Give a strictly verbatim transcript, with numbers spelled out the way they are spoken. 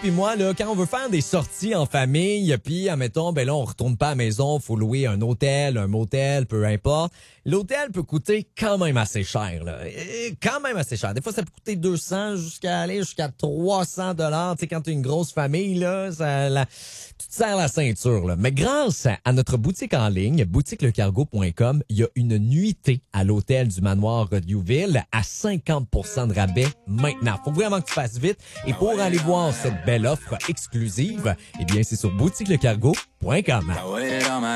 puis moi, là, quand on veut faire des sorties en famille, puis, admettons, ben là, on retourne pas à la maison, faut louer un hôtel, un motel, peu importe. L'hôtel peut coûter quand même assez cher, là. Et quand même assez cher. Des fois, ça peut coûter deux cents jusqu'à aller jusqu'à trois cents dollars. Tu sais, quand t'as une grosse famille, là, ça, la, tu te serres la ceinture, là. Mais grâce à notre boutique en ligne, boutique le cargo point com, il y a une nuitée à l'hôtel du manoir Diouville à cinquante pour cent de rabais maintenant. Faut vraiment que tu fasses vite. Et pour aller voir cette belle offre exclusive, eh bien, c'est sur boutique le cargo point com.